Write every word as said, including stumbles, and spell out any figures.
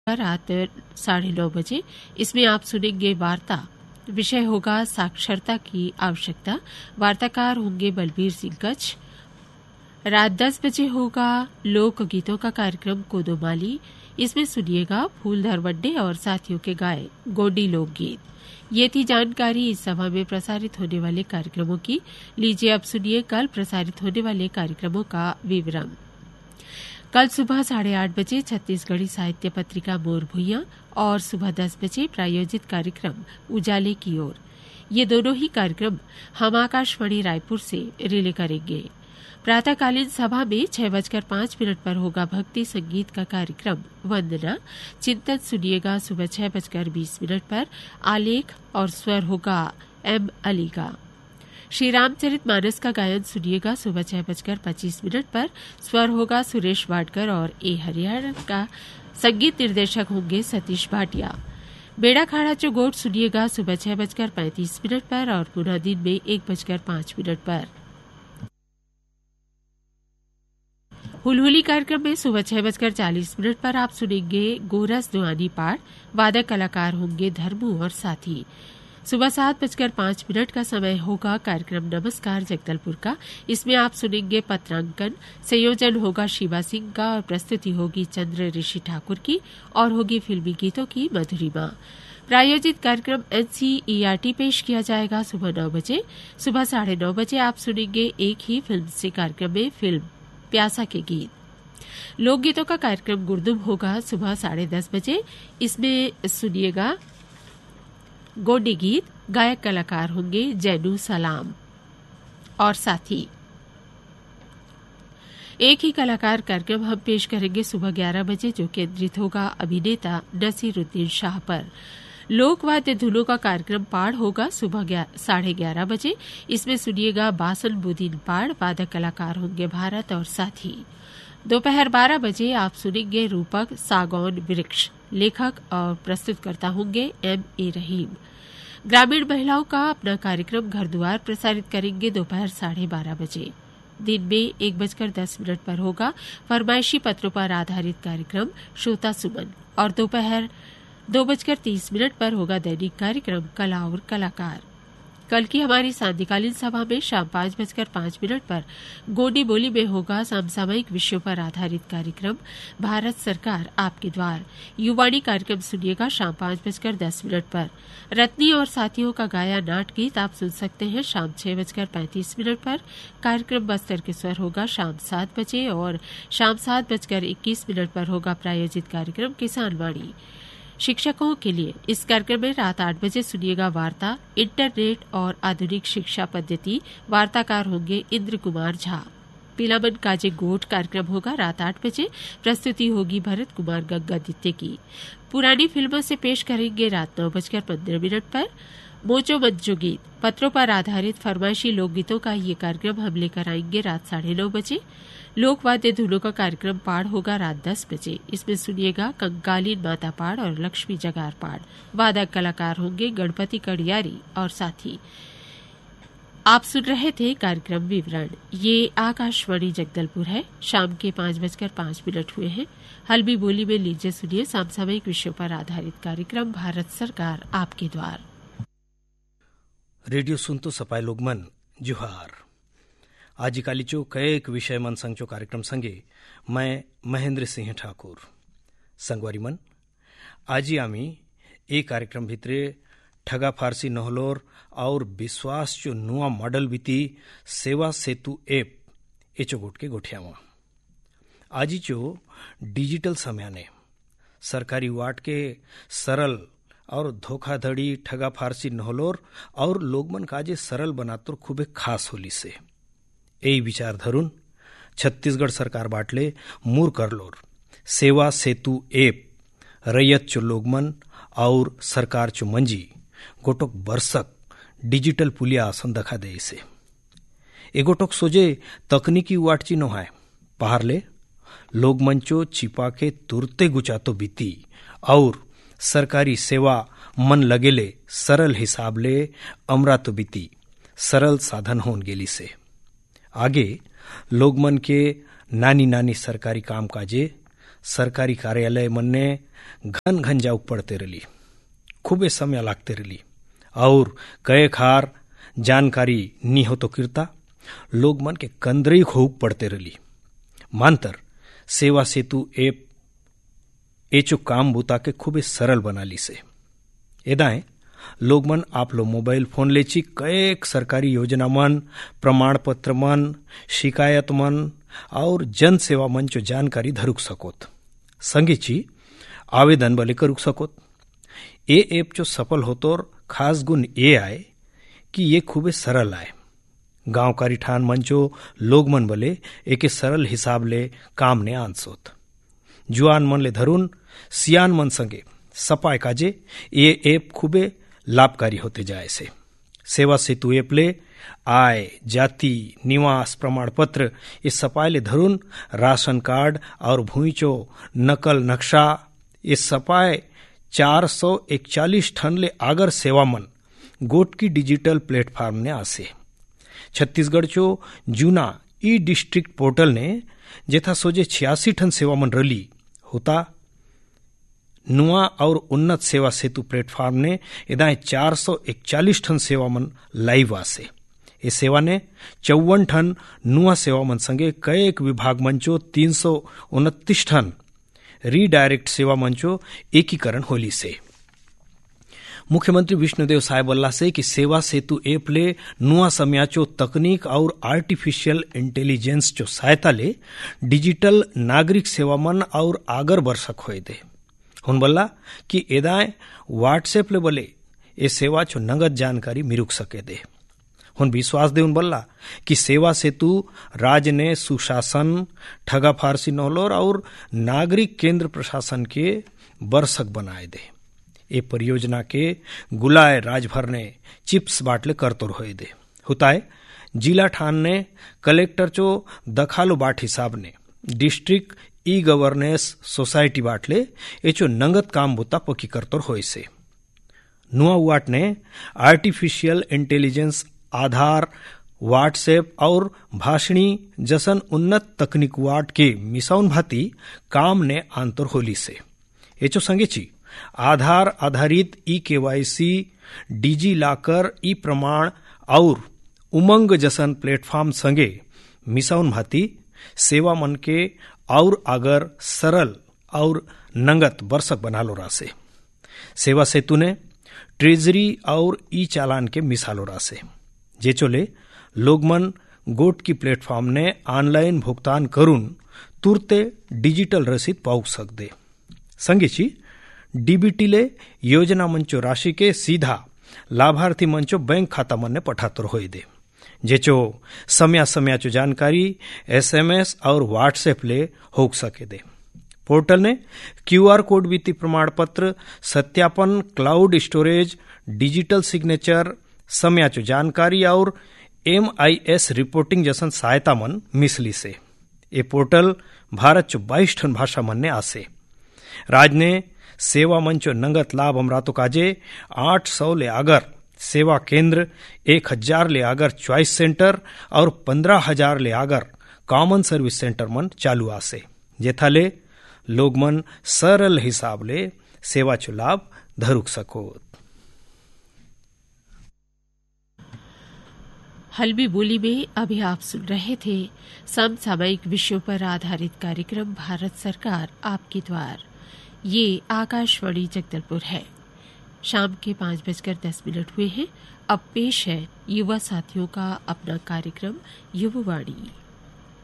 रात साढ़े नौ बजे। इसमें आप सुनेंगे वार्ता। विषय होगा साक्षरता की आवश्यकता। वार्ताकार होंगे बलबीर सिंह कच्छ। रात दस बजे होगा लोक गीतों का कार्यक्रम कोदोमाली। इसमें सुनिएगा फूलधर वड्डे और साथियों के गाए गोंडी लोकगीत। ये थी जानकारी इस सभा में प्रसारित होने वाले कार्यक्रमों की। लीजिए अब सुनिए कल प्रसारित होने वाले कार्यक्रमों का विवरण। कल सुबह साढ़े आठ बजे छत्तीसगढ़ी साहित्य पत्रिका मोर भुइयां और सुबह दस बजे प्रायोजित कार्यक्रम उजाले की ओर। ये दोनों ही कार्यक्रम हम आकाशवाणी रायपुर से रिले करेंगे। प्रातःकालीन सभा में छह बजकर पांच मिनट पर होगा भक्ति संगीत का कार्यक्रम वंदना। चिंतन सुनिएगा सुबह छह बजकर बीस मिनट पर। आलेख और स्वर होगा एम अली का। श्री रामचरित मानस का गायन सुनिएगा सुबह छह बजकर पच्चीस मिनट पर। स्वर होगा सुरेश वाडकर और ए हरियाणा का। संगीत निर्देशक होंगे सतीश भाटिया। बेड़ा खाड़ा चौगोट सुनिएगा सुबह छह बजकर पैंतीस मिनट पर और पुनः दिन में एक बजकर पांच मिनट पर। हुलहुली कार्यक्रम में सुबह छह बजकर चालीस मिनट पर आप सुनेंगे गोरस दुआनी पाठ। वादक कलाकार होंगे धर्मू और साथी। सुबह सात बजकर पांच मिनट का समय होगा कार्यक्रम नमस्कार जगदलपुर का। इसमें आप सुनेंगे पत्रांकन। संयोजन होगा शिवा सिंह का और प्रस्तुति होगी चंद्र ऋषि ठाकुर की और होगी फिल्मी गीतों की मधुरिमा। प्रायोजित कार्यक्रम एनसीईआरटी पेश किया जाएगा सुबह नौ बजे। सुबह साढ़े नौ बजे आप सुनेंगे एक ही फिल्म से कार्यक्रम में फिल्म प्यासा के गीत। लोकगीतों का कार्यक्रम गुरदुम होगा सुबह साढ़े दस बजे। इसमें सुनिएगा गोंडी गीत। गायक कलाकार होंगे जैनू सलाम और साथी। एक ही कलाकार कार्यक्रम हम पेश करेंगे सुबह ग्यारह बजे जो केंद्रित होगा अभिनेता नसीरुद्दीन शाह पर। लोकवाद्य धुनों का कार्यक्रम पाड़ होगा सुबह साढ़े ग्यारह बजे। इसमें सुनिएगा बासन बुदीन पाड़। वादक कलाकार होंगे भारत और साथी। दोपहर बारह बजे आप सुनेंगे रूपक सागौन वृक्ष। लेखक और प्रस्तुतकर्ता होंगे एम ए रहीम। ग्रामीण महिलाओं का अपना कार्यक्रम घर द्वार प्रसारित करेंगे दोपहर साढ़े बारह बजे। दिन में एक बजकर दस मिनट पर होगा फरमाइशी पत्रों पर आधारित कार्यक्रम श्रोता सुमन और दोपहर दो बजकर तीस मिनट पर होगा दैनिक कार्यक्रम कला और कलाकार। कल की हमारी सांध्यकालीन सभा में शाम पांच बजकर पांच मिनट पर गोंडी बोली में होगा समसामयिक विषयों पर आधारित कार्यक्रम भारत सरकार आपके द्वार। युवाणी कार्यक्रम सुनिएगा शाम पांच बजकर दस मिनट पर। रत्नी और साथियों का गाया नाट गीत आप सुन सकते हैं शाम छह बजकर पैंतीस मिनट पर। कार्यक्रम बस्तर के स्वर होगा शाम सात बजे और शाम सात बजकर इक्कीस मिनट पर होगा प्रायोजित कार्यक्रम किसान वाणी। शिक्षकों के लिए इस कार्यक्रम में रात आठ बजे सुनिएगा वार्ता इंटरनेट और आधुनिक शिक्षा पद्धति। वार्ताकार होंगे इंद्र कुमार झा। पीलामन काजे गोट कार्यक्रम होगा रात आठ बजे। प्रस्तुति होगी भरत कुमार गंगादित्य की। पुरानी फिल्मों से पेश करेंगे रात नौ बजकर पंद्रह मिनट पर। मोचो मंचो गीत पत्रों पर आधारित फरमाइशी लोकगीतों का ये कार्यक्रम हम लेकर आएंगे रात साढ़े नौ बजे। लोकवाद्य धुनों का कार्यक्रम पाड़ होगा रात दस बजे। इसमें सुनिएगा कंकालीन माता पाड़ और लक्ष्मी जगार पाड़। वादक कलाकार होंगे गणपति कड़ियारी और साथी। आप सुन रहे थे कार्यक्रम विवरण। ये आकाशवाणी जगदलपुर है। शाम के पांच बजकर पांच मिनट हुए हैं। हल्बी बोली में लीजिए सुनिए समसामयिक विषयों पर आधारित कार्यक्रम भारत सरकार आपके द्वार। रेडियो सुनतो सपाय लोगमन जुहार। आजिकालीचो कयेक विषय मन संगचो कार्यक्रम संगे मैं महेंद्र सिंह ठाकुर संगवारी मन आजी आमी ए कार्यक्रम भितरे ठगा फारसी नहलोर और विश्वास चो नुआ मॉडल बीती सेवा सेतु ऐप एचो गोट के गोठियावा। आजी चो डिजिटल समयाने सरकारी वाट के सरल और धोखाधड़ी ठगा फारसी नहलोर और लोगमन काजे सरल बनातोर खूबे खास होली से ए विचार धरून छत्तीसगढ़ सरकार बाटले मूर करलोर सेवा सेतु ऐप रैयत चो लोगमन और सरकार चो मंजी गोटोक बरसक डिजिटल पुलिया आसन दखा दे इसे एगोटोक सोजे तकनीकी वाटची नो है पहारले लोगमंचो छिपा के तुरते गुचातो बीती और सरकारी सेवा मन लगेले सरल हिसाब ले अमरातो बीती सरल साधन होन गेली से आगे लोगमन के नानी नानी सरकारी काम काजे सरकारी कार्यालय मन ने घन घन जाऊक पड़ते रही, खूबे समय लागते रही और कई खार जानकारी नी हो तो किरता लोग मन के कंदरी खोक पड़ते रही। मानतर सेवा सेतु ऐप एचो काम बुता के खूबे सरल बना ली से। एदाए लोग मन आप लो मोबाइल फोन लेची कई सरकारी योजना मन, प्रमाण पत्र मन, शिकायत मन और जन सेवा मन चो जानकारी धरुक सकोत। संगीची आवेदन बले करुक सकोत। ए ऐप चो सफल होतोर खास गुण ये आए कि ये खूबे सरल आए। गांवकारी ठान मंचो लोग मन बले एके सरल हिसाब ले काम ने आंसोत। जुआन मन ले धरुन सियान मन संगे सपाय काजे ये ऐप खूबे लाभकारी होते जाए से। सेवा सेतु ऐप ले आय, जाति, निवास प्रमाण पत्र ये सपाय ले धरुन राशन कार्ड और भूइचो नकल नक्शा ये सपाय चार सौ इकचालीस ठन ले आगर सेवा मन गोट की डिजिटल प्लेटफॉर्म ने आसे। छत्तीसगढ़ चो जूना ई डिस्ट्रिक्ट पोर्टल ने जेथा सोजे छियासी ठन सेवा मन रली होता नुआ और उन्नत सेवा सेतु प्लेटफॉर्म ने इदाए चार सौ इकचालीस ठन सेवा मन लाइव आसे। ये सेवा ने चौवन ठन नुआ सेवा मन संगे कई विभाग मंचो तीन सौ उनतीस ठन रीडायरेक्ट सेवा मंचो एकीकरण होली से। मुख्यमंत्री विष्णुदेव साय बल्ला से कि सेवा सेतु ऐप ले नुआ समयाचो तकनीक और आर्टिफिशियल इंटेलिजेंस चो सहायता ले डिजिटल नागरिक सेवा मन और आगर बरसक होए दे। हुन बल्ला कि एदाए व्हाट्सएप ले बले ए सेवा चो नगद जानकारी मिरुक सके दे। हुन विश्वास दे उन बल्ला कि सेवा सेतु राज्य ने सुशासन, ठगा फारसी नौलोर और नागरिक केंद्र प्रशासन के बरसक बनाए दे। ए परियोजना के गुलाय राजभर ने चिप्स बाटले करतोर होए दे। हुताए जिला ठान ने कलेक्टर चो दखालो बाट हिसाब ने डिस्ट्रिक्ट ई गवर्नेंस सोसाइटी बाटले एचो नंगत काम बुता पकी करतोर होए से। नुआ वाट ने आर्टिफिशियल इंटेलिजेंस आधार व्हाट्सएप और भाषणी जसन उन्नत तकनीक वाट के मिसाउन भाती काम ने आंतर होली से। एचो संगेची आधार आधारित ई केवाईसी, डिजी लॉकर ई प्रमाण और उमंग जसन प्लेटफॉर्म संगे मिसाउन भाती सेवा मन के और अगर सरल और नंगत बरसक बनालो रासे। सेवा सेतु ने ट्रेजरी और ई चालान के मिसालो रासे जेचोले लोगमन गोट की प्लेटफॉर्म ने ऑनलाइन भुगतान करून तुरते डिजिटल रसीद पाऊ सकदे। संगीची डीबीटी ले योजना मंचो राशि के सीधा लाभार्थी मंचो बैंक खाता मन ने पठातर होए दे। जेचो समय समय चो जानकारी एसएमएस और व्हाट्सएप ले हो सके दे। पोर्टल ने क्यूआर कोड बीती प्रमाण पत्र, सत्यापन, क्लाउड स्टोरेज, डिजिटल सिग्नेचर, समय चो जानकारी और एमआईएस रिपोर्टिंग जसन सहायता मन मिसली से। ये पोर्टल भारत चो बाईस ठन भाषा मन ने आसे। राज ने सेवा मंचो नंगत लाभ अमरातो काजे आठ सौ ले आगर सेवा केंद्र, एक हजार ले आगर चॉइस सेंटर और पंद्रह हजार ले आगर कॉमन सर्विस सेंटर मन चालू आसे। जेथा ले लोग मन सरल हिसाब ले सेवा चो लाभ धरुक सको। हलबी बोली में अभी आप सुन रहे थे समसामयिक विषयों पर आधारित कार्यक्रम भारत सरकार आपके द्वार। ये आकाशवाणी जगदलपुर है। शाम के पांच बजकर दस मिनट हुए हैं। अब पेश है युवा साथियों का अपना कार्यक्रम युवावाणी।